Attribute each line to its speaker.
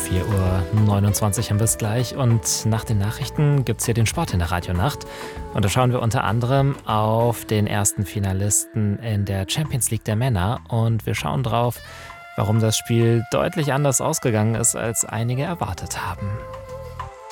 Speaker 1: 4:29 haben wir es gleich und nach den Nachrichten gibt es hier den Sport in der Radionacht. Und da schauen wir unter anderem auf den ersten Finalisten in der Champions League der Männer und wir schauen drauf, warum das Spiel deutlich anders ausgegangen ist, als einige erwartet haben.